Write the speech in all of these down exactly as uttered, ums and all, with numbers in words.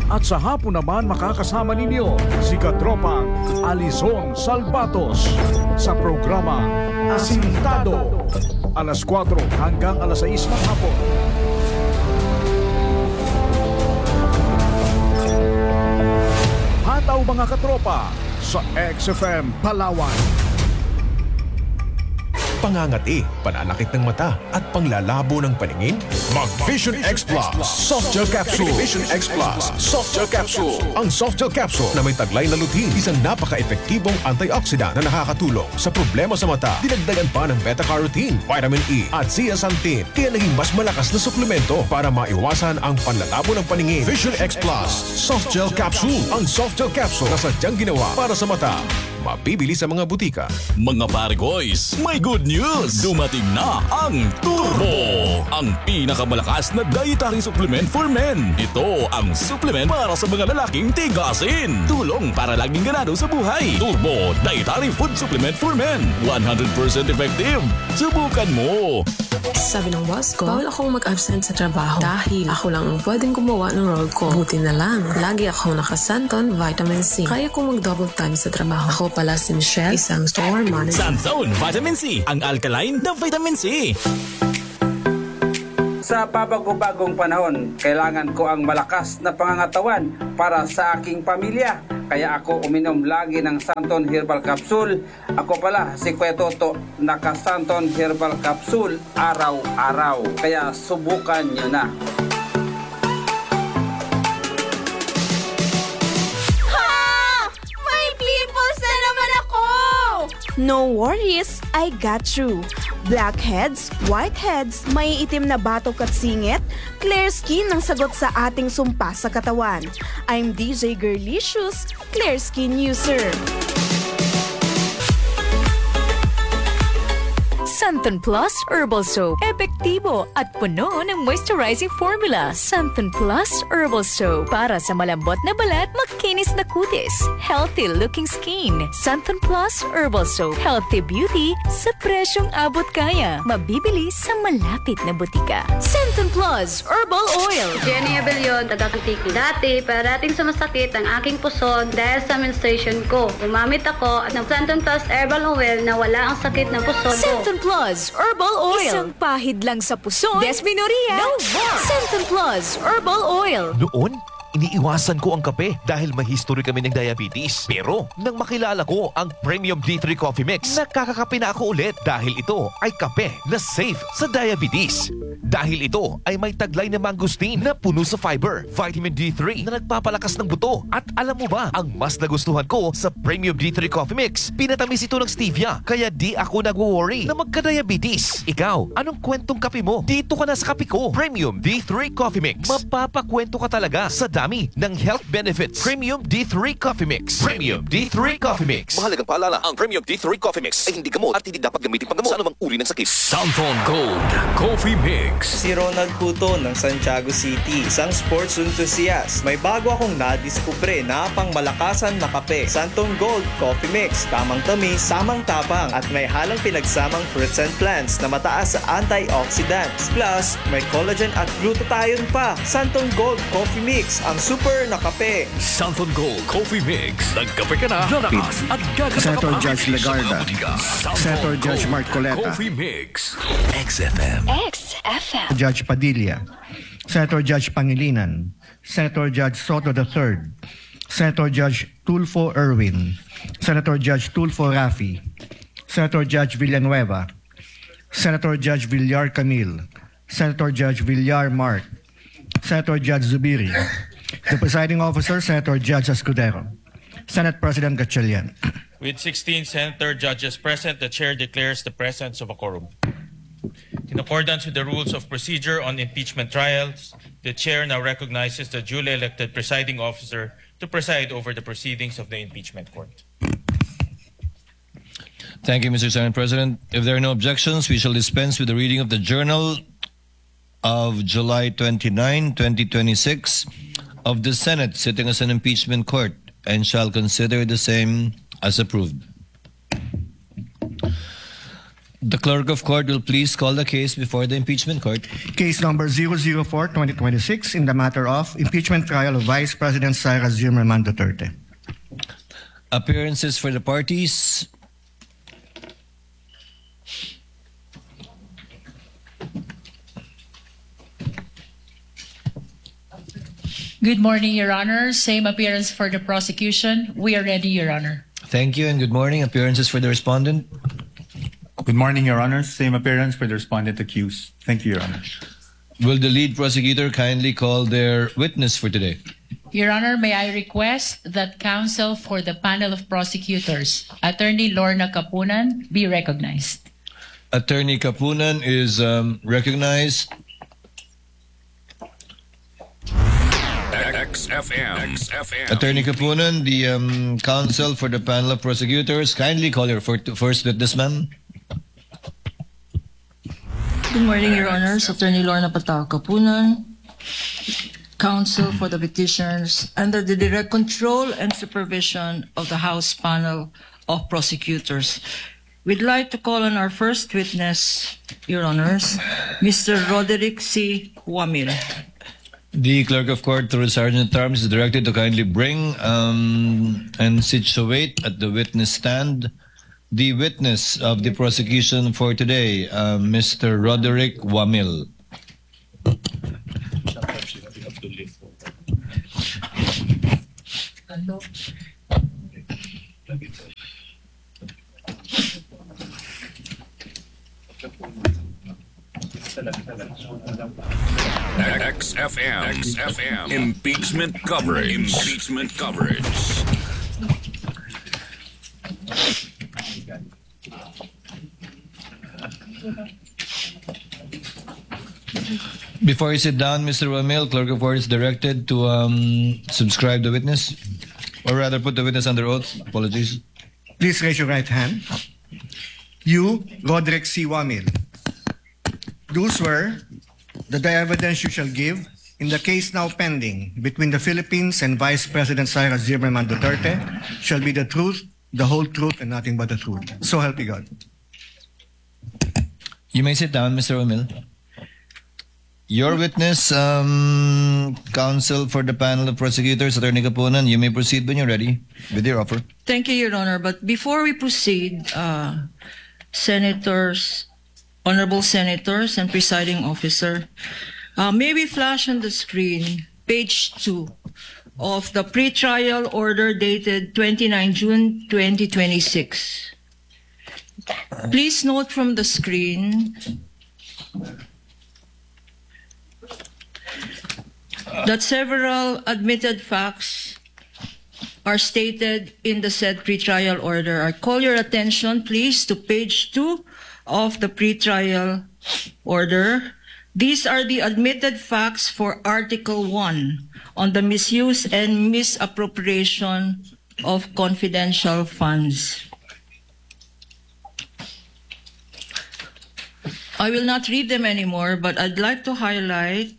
At sa hapon naman makakasama ninyo si Katropang Alizon Salvatos sa programa Asintado. Alas kwatro hanggang alas sais ng hapon. Hataw mga katropa sa X F M Palawan. Pangangati, pananakit ng mata at panglalabo ng paningin? Mag Vision X Plus Soft Gel Capsule. Vision X Plus Soft Gel Capsule. Ang Soft Gel Capsule na may taglay na lutein, isang napaka-epektibong antioxidant na nakakatulong sa problema sa mata. Dinagdagan pa ng beta-carotene, vitamin E at zeaxanthin, kaya naging mas malakas na suplemento para maiwasan ang panlalabo ng paningin. Vision X Plus Soft Gel Capsule. Ang Soft Gel Capsule na sadyang ginawa para sa mata. Mabibili sa mga butika. Mga pare-boys, may good news! Dumating na ang Turbo! Ang pinakamalakas na dietary supplement for men. Ito ang supplement para sa mga lalaking tigasin. Tulong para laging ganado sa buhay. Turbo Dietary Food Supplement for Men. one hundred percent effective. Subukan mo! Sabi ng boss ko, bawal akong mag-absent sa trabaho dahil ako lang ang pwedeng gumawa ng role ko. Buti na lang, lagi akong nakasanton vitamin C. Kaya kong mag-double time sa trabaho. Ako pala si Michelle, isang store manager. Sanzone Vitamin C, ang alkaline na vitamin C. Sa pabago-bagong panahon, kailangan ko ang malakas na pangangatawan para sa aking pamilya. Kaya ako uminom lagi ng Santon Herbal Capsule. Ako pala si Kuya Toto, naka Santon Herbal Capsule araw-araw. Kaya subukan nyo na. Ha! May pimples na naman ako! No worries, I got you. Blackheads, whiteheads, may itim na batok at singit, clear skin ang sagot sa ating sumpa sa katawan. I'm D J Girlicious, Clear Skin User. Santon Plus Herbal Soap. Epektibo at puno ng moisturizing formula. Santon Plus Herbal Soap. Para sa malambot na balat, makinis na kutis, healthy looking skin. Santon Plus Herbal Soap. Healthy beauty sa presyong abot kaya. Mabibili sa malapit na butika. Santon Plus Herbal Oil. Jenny Abellion, taga-Kantiki. Dati, parating sumasakit ang aking puson dahil sa menstruation ko. Gumamit ako ng Santon Plus Herbal Oil na wala ang sakit ng puson ko. Santon Plus Herbal Oil. Isang pahid lang sa puson. Desmenoria. No more. Santon Plus Herbal Oil. Noon, iniiwasan ko ang kape dahil may history kami ng diabetes. Pero nang makilala ko ang Premium D three Coffee Mix, nakakakape na ako ulit dahil ito ay kape na safe sa diabetes. Dahil ito ay may taglay na mangustin na puno sa fiber, vitamin D three na nagpapalakas ng buto. At alam mo ba, ang mas nagustuhan ko sa Premium D three Coffee Mix, pinatamis ito ng stevia, kaya di ako nagwo-worry na magka-diabetes. Ikaw, anong kwentong kape mo? Dito ka na sa kape ko. Premium D three Coffee Mix. Mapapakwento ka talaga sa dami ng health benefits. Premium D three Coffee Mix. Premium D three Coffee Mix. Mahalagang paalala, ang Premium D three Coffee Mix ay hindi gamot at hindi dapat gamitin panggamot sa anumang uri ng sakit. Santon Gold Coffee Mix. Si Ronald Puto ng Santiago City, isang sports enthusiast. May bago akong nadiskubre na pangmalakasan na kape. Santon Gold Coffee Mix. Tamang tamis, samang tapang at may halang pinagsamang fruits and plants na mataas sa antioxidants. Plus, may collagen at glutathione pa. Santon Gold Coffee Mix, ang super na kape. Santon Gold Coffee Mix. Nagkape ka na, lalakas at gaganda Senator ka pa. Judge Legarda, Senator Judge Mark Coleta, Coffee Mix. X F M. X F M. Judge Padilla, Senator Judge Pangilinan, Senator Judge Soto the third, Senator Judge Tulfo Erwin, Senator Judge Tulfo Rafi, Senator Judge Villanueva, Senator Judge Villar Camille, Senator Judge Villar Mark, Senator Judge Zubiri, the presiding officer, Senator Judge Escudero, Senate President Gatchalian. With sixteen Senator judges present, the chair declares the presence of a quorum. In accordance with the rules of procedure on impeachment trials, the chair now recognizes the duly elected presiding officer to preside over the proceedings of the impeachment court. Thank you, Mister Senate President. If there are no objections, we shall dispense with the reading of the Journal of July twenty-ninth, twenty twenty-six of the Senate sitting as an impeachment court and shall consider the same as approved. The clerk of court will please call the case before the impeachment court. Case number zero zero four twenty twenty-six in the matter of impeachment trial of Vice President Sara Zimmerman Duterte. Appearances for the parties. Good morning, Your Honor. Same appearance for the prosecution. We are ready, Your Honor. Thank you and good morning. Appearances for the respondent. Good morning, Your Honor. Same appearance for the respondent accused. Thank you, Your Honor. Will the lead prosecutor kindly call their witness for today? Your Honor, may I request that counsel for the panel of prosecutors, Attorney Lorna Kapunan, be recognized. Attorney Kapunan is um, recognized. X F M. X F M. Attorney Kapunan, the um, counsel for the panel of prosecutors, kindly call your for- first witness, ma'am. Good morning, Your Honors. Attorney Lorna Patao Kapunan, counsel for the petitioners under the direct control and supervision of the House panel of prosecutors. We'd like to call on our first witness, Your Honors, Mister Roderick C. Wamil. The clerk of court, through Sergeant at Arms, is directed to kindly bring um, and situate at the witness stand the witness of the prosecution for today, uh, Mister Roderick Wamil. X F M. X F M. Impeachment coverage. Impeachment coverage. Before you sit down, Mister Wamil, clerk of court is directed to um, subscribe the witness, or rather put the witness under oath. Apologies. Please raise your right hand. You, Roderick C. Wamil, do swear that the evidence you shall give in the case now pending between the Philippines and Vice President Sara Zimmerman Duterte shall be the truth, the whole truth, and nothing but the truth. So help me God. You may sit down, Mister Wamil. Your witness, um, counsel for the panel of prosecutors, Attorney Kapunan, you may proceed when you're ready with your offer. Thank you, Your Honor. But before we proceed, uh, senators, honorable senators, and presiding officer, uh, may we flash on the screen page two of the pretrial order dated twenty-ninth of June twenty twenty-six. Please note from the screen that several admitted facts are stated in the said pretrial order. I call your attention, please, to page two of the pretrial order. These are the admitted facts for Article one on the misuse and misappropriation of confidential funds. I will not read them anymore, but I'd like to highlight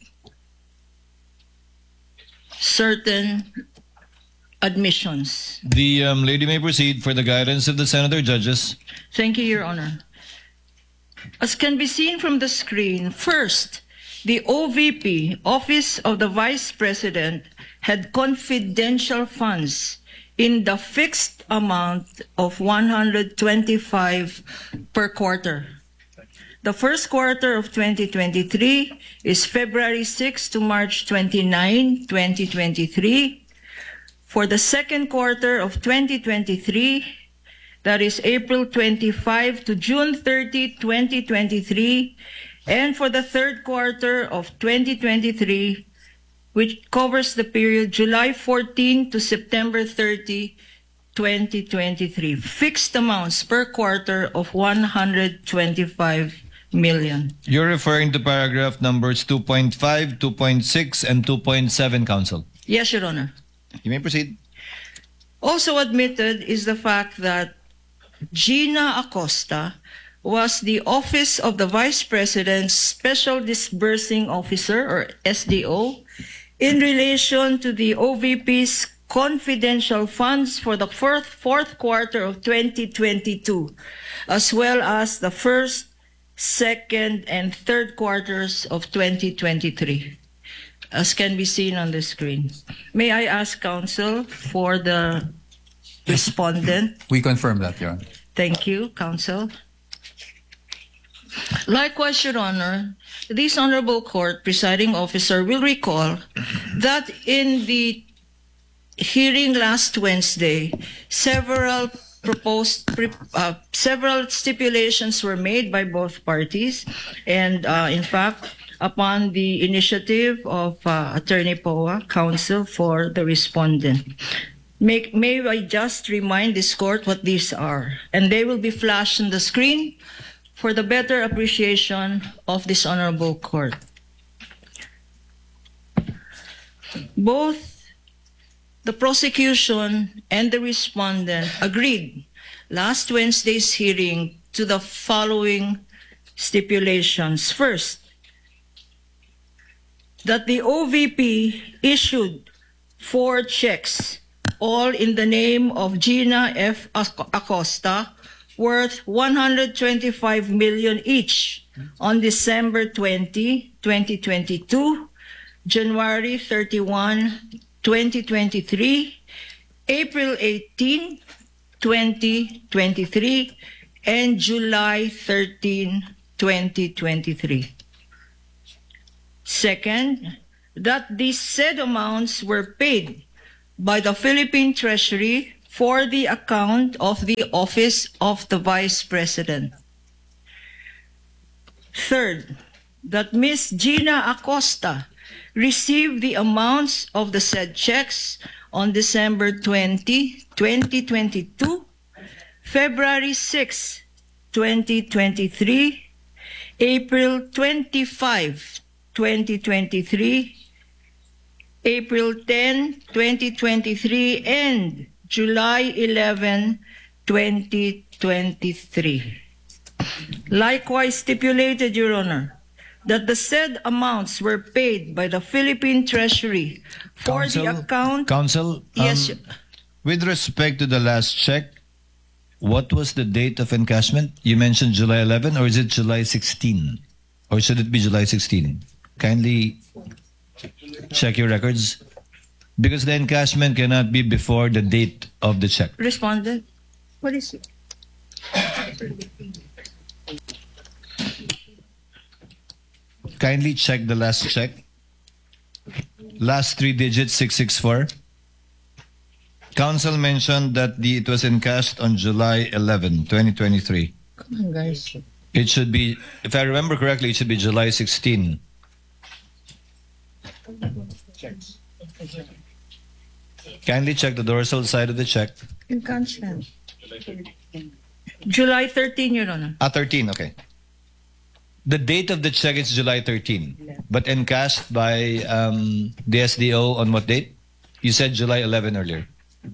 certain admissions. The um, lady may proceed for the guidance of the senator judges. Thank you, Your Honor. As can be seen from the screen, first, the O V P, Office of the Vice President, had confidential funds in the fixed amount of one hundred twenty-five per quarter. The first quarter of twenty twenty-three is February sixth to March twenty-ninth, twenty twenty-three. For the second quarter of twenty twenty-three, that is April twenty-fifth to June thirtieth, twenty twenty-three, and for the third quarter of twenty twenty-three, which covers the period July fourteenth to September thirtieth, twenty twenty-three. Fixed amounts per quarter of one hundred twenty-five million. You're referring to paragraph numbers two point five, two point six, and two point seven, Counsel. Yes, Your Honor. You may proceed. Also admitted is the fact that Gina Acosta was the Office of the Vice President's Special Disbursing Officer, or S D O, in relation to the O V P's confidential funds for the fourth, fourth quarter of twenty twenty-two, as well as the first, second, and third quarters of twenty twenty-three, as can be seen on the screen. May I ask counsel for the respondent? We confirm that, Your Honor. Thank you, counsel. Likewise, Your Honor, this honorable court presiding officer will recall that in the hearing last Wednesday, several proposed pre- uh, several stipulations were made by both parties, and uh, in fact, upon the initiative of uh, Attorney Poa, counsel for the respondent. Make, may I just remind this court what these are, and they will be flashed on the screen for the better appreciation of this honorable court. Both the prosecution and the respondent agreed last Wednesday's hearing to the following stipulations. First, that the O V P issued four checks, all in the name of Gina F. Acosta, worth one hundred twenty-five million dollars each on December twentieth, twenty twenty-two, January thirty-first, twenty twenty-three, April eighteenth, twenty twenty-three, and July thirteenth, twenty twenty-three. Second, that these said amounts were paid by the Philippine Treasury for the account of the Office of the Vice President. Third, that Miz Gina Acosta received the amounts of the said checks on December twentieth, twenty twenty-two, February sixth, twenty twenty-three, April twenty-fifth, twenty twenty-three, April tenth, twenty twenty-three, and July eleventh, twenty twenty-three. Likewise stipulated, Your Honor, that the said amounts were paid by the Philippine Treasury for Counsel, the account... Counsel, Yes, um, with respect to the last check, what was the date of encashment? You mentioned July eleventh, or is it July sixteenth? Or should it be July sixteenth? Kindly check your records. Because the encashment cannot be before the date of the check. Respondent, what is it? Kindly check the last check. Last three digits, six six four. Counsel mentioned that the, it was encashed on July eleventh, twenty twenty-three. Come on, guys. It should be, if I remember correctly, it should be July sixteenth. Kindly check the dorsal side of the check. Encashment. July thirteenth, Your Honor. Ah, thirteen, okay. The date of the check is July thirteenth, but encashed by um, the S D O on what date? You said July eleventh earlier.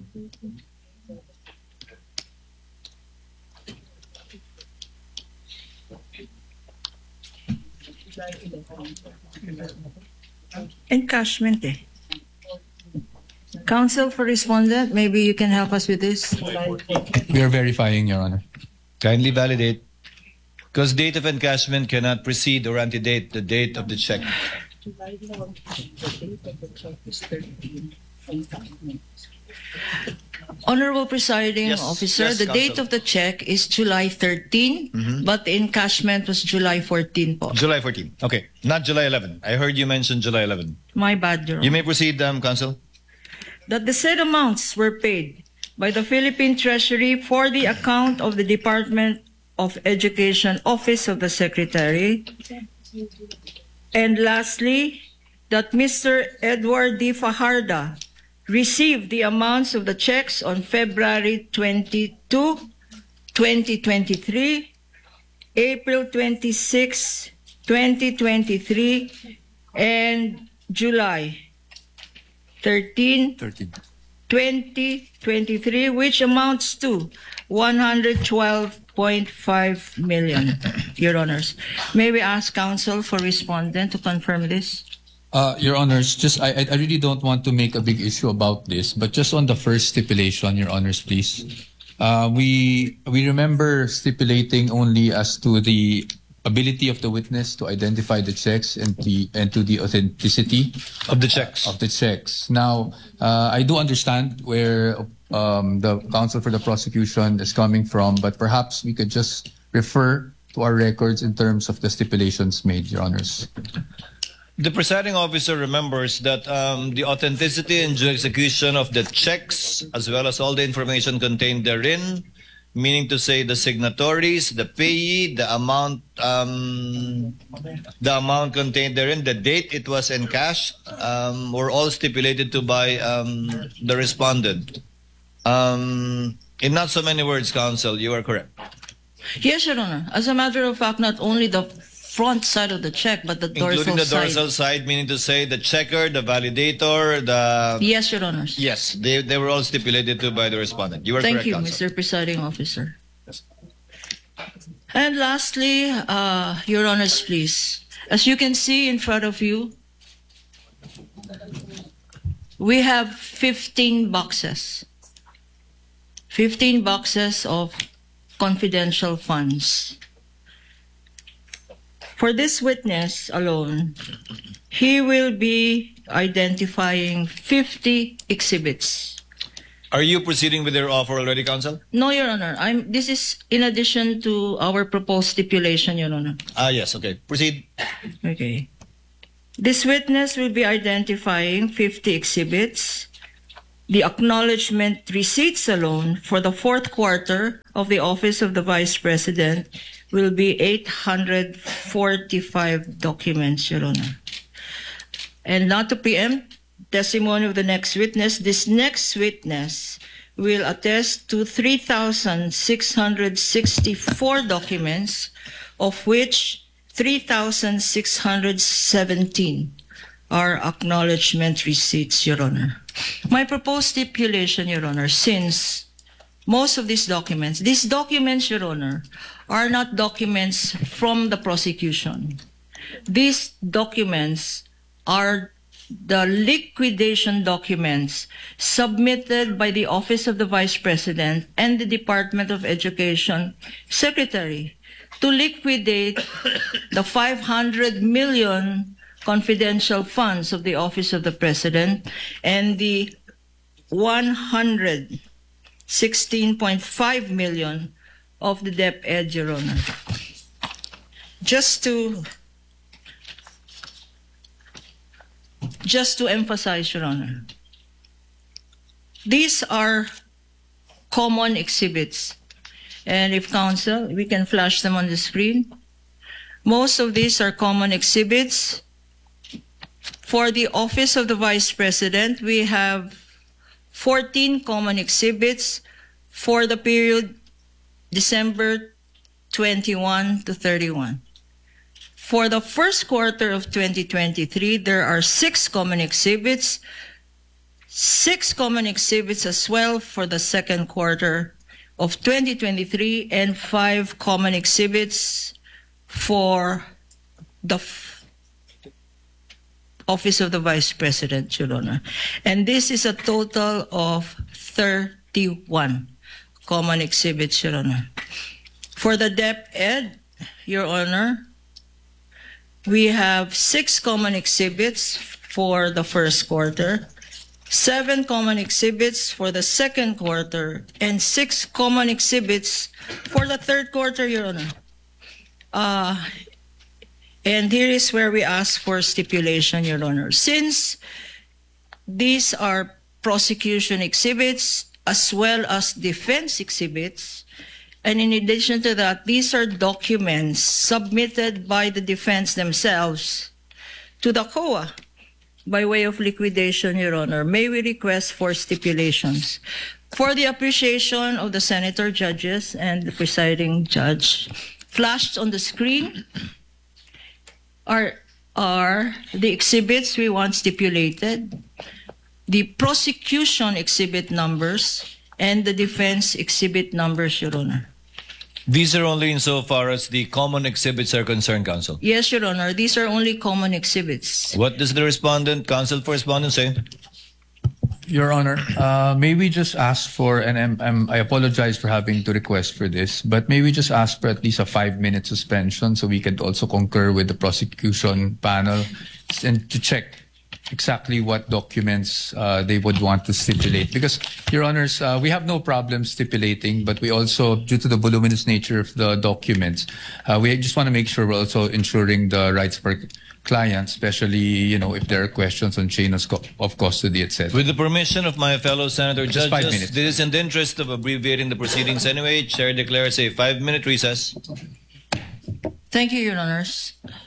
Encashment, eh. Counsel for respondent, maybe you can help us with this. We are verifying, Your Honor. Kindly validate. Because date of encashment cannot precede or antedate the date of the check. Honorable Presiding Yes, Officer, yes, the date Counsel. of the check is July thirteenth, Mhm. but the encashment was July fourteenth po. July fourteenth. Okay, not July eleventh. I heard you mention July eleventh. My bad, Your You Honor. may proceed, um, Counsel. That the said amounts were paid by the Philippine Treasury for the account of the Department of Education Office of the Secretary. And lastly, that Mister Edward D. Fajarda received the amounts of the checks on February twenty-second, twenty twenty-three, April twenty-sixth, twenty twenty-three, and July thirteenth, twenty twenty-three, which amounts to one hundred twelve point five million, Your Honors. May we ask counsel for respondent to confirm this? Uh, Your Honors, just I, I I really don't want to make a big issue about this, but just on the first stipulation, Your Honors, please. Uh, we we remember stipulating only as to the ability of the witness to identify the checks and the and to the authenticity of the checks. Of the checks. Now, uh, I do understand where um, the counsel for the prosecution is coming from, but perhaps we could just refer to our records in terms of the stipulations made, Your Honors. The presiding officer remembers that um, the authenticity and due execution of the checks, as well as all the information contained therein, meaning to say the signatories, the payee, the amount, um, the amount contained therein, the date it was encashed, um, were all stipulated to by um, the respondent. Um, in not so many words, counsel, you are correct. Yes, Your Honor. As a matter of fact, not only the front side of the check, but the dorsal Including the side. dorsal side, meaning to say the checker, the validator, the... Yes, Your Honors. Yes, they, they were all stipulated to by the respondent. You are Thank correct, you, counsel. Mister Presiding Officer. And lastly, uh, Your Honors, please. As you can see in front of you, we have fifteen boxes. fifteen boxes of confidential funds. For this witness alone, he will be identifying fifty exhibits. Are you proceeding with your offer already, counsel? No, Your Honor. I'm, this is in addition to our proposed stipulation, Your Honor. Ah, yes, okay. Proceed. Okay. This witness will be identifying fifty exhibits. The acknowledgement receipts alone for the fourth quarter of the Office of the Vice President will be eight hundred forty-five documents, Your Honor. And not to preempt testimony of the next witness, this next witness will attest to three thousand six hundred sixty-four documents, of which three thousand six hundred seventeen are acknowledgement receipts, Your Honor. My proposed stipulation, Your Honor, since most of these documents, these documents, Your Honor, are not documents from the prosecution. These documents are the liquidation documents submitted by the Office of the Vice President and the Department of Education Secretary to liquidate the five hundred million confidential funds of the Office of the President and the one hundred sixteen point five million of the DepEd, Your Honor. Just to just to emphasize, Your Honor, these are common exhibits. And if counsel, we can flash them on the screen. Most of these are common exhibits. For the Office of the Vice President, we have fourteen common exhibits for the period December twenty-first to thirty-first. For the first quarter of twenty twenty-three, there are six common exhibits, six common exhibits as well for the second quarter of twenty twenty-three, and five common exhibits for the Office of the Vice President, Your Honor. And this is a total of thirty-one common exhibits, Your Honor. For the DepEd, Your Honor, we have six common exhibits for the first quarter, seven common exhibits for the second quarter, and six common exhibits for the third quarter, Your Honor. Uh, And here is where we ask for stipulation, Your Honor. Since these are prosecution exhibits as well as defense exhibits, and in addition to that, these are documents submitted by the defense themselves to the C O A by way of liquidation, Your Honor, may we request for stipulations. For the appreciation of the senator judges and the presiding judge, flashed on the screen are, are the exhibits we want stipulated, the prosecution exhibit numbers, and the defense exhibit numbers, Your Honor. These are only insofar as the common exhibits are concerned, Counsel. Yes, Your Honor. These are only common exhibits. What does the respondent, counsel for respondent, say? Your Honor, uh, may we just ask for, and I'm, I'm, I apologize for having to request for this, but may we just ask for at least a five-minute suspension so we can also concur with the prosecution panel and to check exactly what documents uh, they would want to stipulate. Because, Your Honors, uh, we have no problem stipulating, but we also, due to the voluminous nature of the documents, uh, we just want to make sure we're also ensuring the rights for clients, especially, you know, if there are questions on chain of, of custody, et cetera. With the permission of my fellow senator Just five judges, minutes. this is in the interest of abbreviating the proceedings anyway. Chair declares a five-minute recess. Thank you, Your Honors.